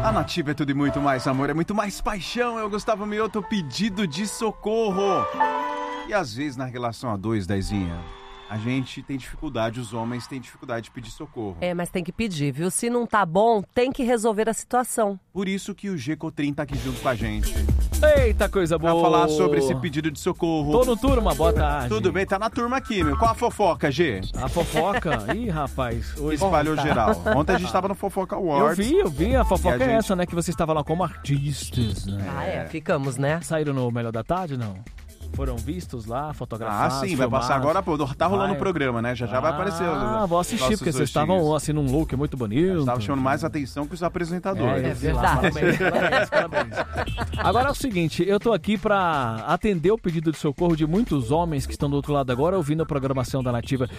A Nativa é tudo e muito mais amor, é muito mais paixão. Eu, Gustavo Mioto, pedido de socorro. E às vezes na relação a dois, Dezinha, a gente tem dificuldade, os homens têm dificuldade de pedir socorro. É, mas tem que pedir, viu? Se não tá bom, tem que resolver a situação. Por isso que o G Cotrim tá aqui junto com a gente. Eita, coisa boa! Pra falar sobre esse pedido de socorro. Tô no turma, boa tarde. Tudo bem, tá na turma aqui, meu. Qual a fofoca, G? A fofoca? Ih, rapaz. Hoje... Espalhou geral. Ontem a gente tava no Fofoca Awards. Eu vi. A fofoca é essa, né? Que você estava lá como artistas, né? Ficamos, né? Saíram no Melhor da Tarde, não? Foram vistos lá, fotografados, sim, filmados. vai passar agora, pô. Tá rolando o programa, né? Já vai aparecer. Vou assistir, porque vocês estavam assim num look muito bonito. Estavam chamando mais atenção que os apresentadores. É verdade. Parabéns. Agora é o seguinte, eu tô aqui pra atender o pedido de socorro de muitos homens que estão do outro lado agora ouvindo a programação da Nativa.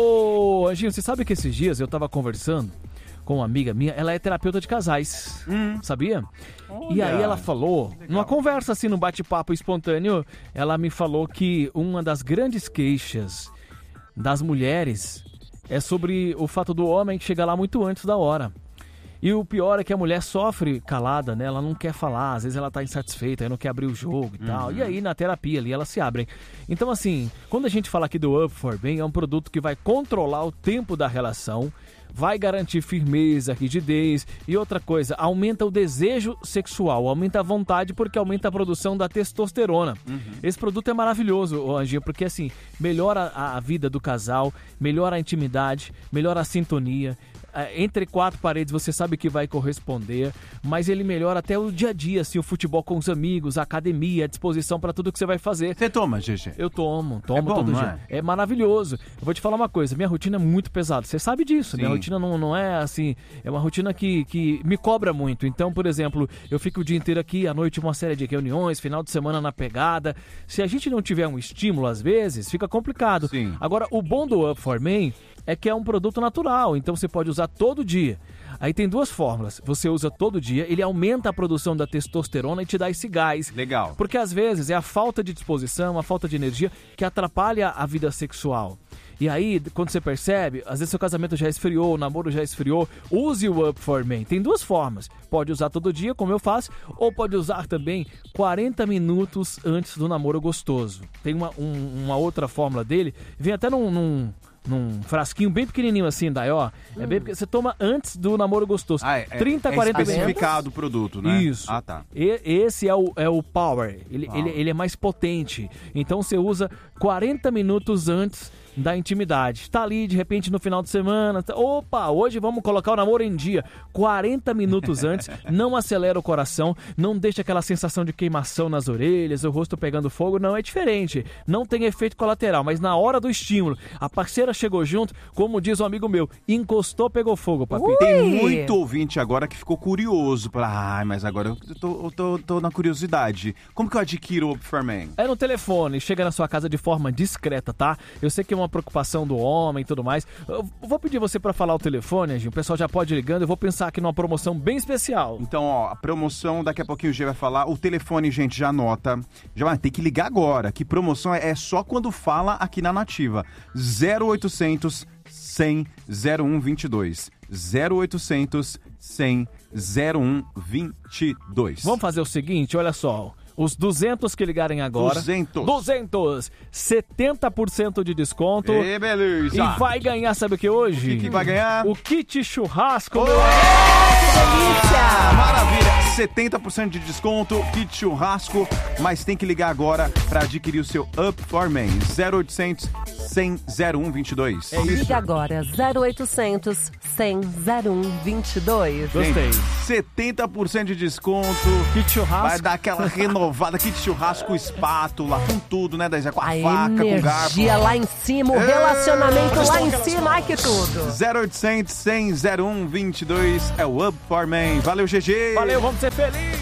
Ô, Anjinho, você sabe que esses dias eu tava conversando com uma amiga minha, ela é terapeuta de casais, sabia? Olha. E aí ela falou, numa conversa assim, num bate-papo espontâneo, ela me falou que uma das grandes queixas das mulheres é sobre o fato do homem que chega lá muito antes da hora. E o pior é que a mulher sofre calada, né? Ela não quer falar, às vezes ela tá insatisfeita, aí não quer abrir o jogo e tal. E aí, na terapia ali, elas se abrem. Então, assim, quando a gente fala aqui do Up for Men, é um produto que vai controlar o tempo da relação, vai garantir firmeza, rigidez e outra coisa, aumenta o desejo sexual, aumenta a vontade porque aumenta a produção da testosterona. Esse produto é maravilhoso, Anjinho, porque assim, melhora a vida do casal, melhora a intimidade, melhora a sintonia. Entre quatro paredes você sabe que vai corresponder, mas ele melhora até o dia a dia, assim, o futebol com os amigos, a academia, a disposição para tudo que você vai fazer. Você toma, GG? Eu tomo bom, todo dia. É maravilhoso. Eu vou te falar uma coisa, minha rotina é muito pesada, você sabe disso. Sim. Minha rotina não é assim, é uma rotina que me cobra muito. Então, por exemplo, eu fico o dia inteiro aqui, à noite uma série de reuniões, final de semana na pegada. Se a gente não tiver um estímulo, às vezes, fica complicado. Sim. Agora, o bom do Up for Men é que é um produto natural, então você pode usar todo dia. Aí tem duas fórmulas. Você usa todo dia, ele aumenta a produção da testosterona e te dá esse gás. Legal. Porque às vezes é a falta de disposição, a falta de energia que atrapalha a vida sexual. E aí, quando você percebe, às vezes seu casamento já esfriou, o namoro já esfriou, use o Up for Men. Tem duas formas. Pode usar todo dia, como eu faço, ou pode usar também 40 minutos antes do namoro gostoso. Tem uma outra fórmula dele, vem até num frasquinho bem pequenininho assim, daí, ó. É bem porque você toma antes do namoro gostoso. 30, 40 minutos. Especificado o produto, né? Isso. Ah, tá. Esse é o Power. Ele é mais potente. Então você usa 40 minutos antes da intimidade. Tá ali, de repente, no final de semana. Opa, hoje vamos colocar o namoro em dia. 40 minutos antes, não acelera o coração, não deixa aquela sensação de queimação nas orelhas, o rosto pegando fogo. Não, é diferente. Não tem efeito colateral, mas na hora do estímulo, a parceira chegou junto, como diz um amigo meu, encostou, pegou fogo, papi. Tem muito ouvinte agora que ficou curioso. Mas agora eu tô na curiosidade. Como que eu adquiro o Up for Men? É no telefone, chega na sua casa de forma discreta, tá? Eu sei que é uma preocupação do homem e tudo mais. Eu vou pedir você pra falar o telefone, Anjinho. O pessoal já pode ir ligando. Eu vou pensar aqui numa promoção bem especial. Então, ó, a promoção, daqui a pouquinho o G vai falar. O telefone, gente, já anota. Já tem que ligar agora. Que promoção é só quando fala aqui na Nativa. 0800 100 0122. 0800 100 0122. Vamos fazer o seguinte, olha só. Os 200 que ligarem agora. 200! 70% de desconto. Beleza! E vai ganhar, sabe o que hoje? O que vai ganhar? O kit churrasco. Que delícia! Maravilha! 70% de desconto, kit churrasco. Mas tem que ligar agora para adquirir o seu Up for Men. 0800 100 0122. É isso. Liga agora, 0800 100 0122. Gostei. 70% de desconto. Kit churrasco. Vai dar aquela renovada, kit churrasco, espátula, com tudo, né, Daisy? Com a faca, energia com garfo. lá em cima, o relacionamento lá em cima, ai que tudo. 0800 100 0122 é o Up for Men. Valeu, GG! Valeu, vamos ser felizes!